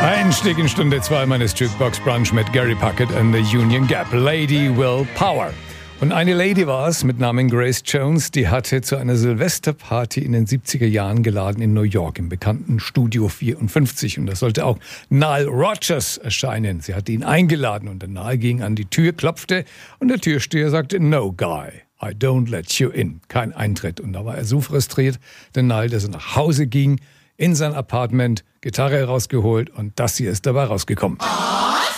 Einstieg in Stunde 2 meines Jukebox Brunch mit Gary Puckett and the Union Gap. Lady Will Power. Und eine Lady war es mit Namen Grace Jones, die hatte zu einer Silvesterparty in den 70er Jahren geladen in New York im bekannten Studio 54. Und da sollte auch Nile Rodgers erscheinen. Sie hatte ihn eingeladen und der Nile ging an die Tür, klopfte und der Türsteher sagte, "No guy, I don't let you in." Kein Eintritt. Und da war er so frustriert, der Nile, dass er nach Hause ging, in sein Apartment, Gitarre rausgeholt und das hier ist dabei rausgekommen.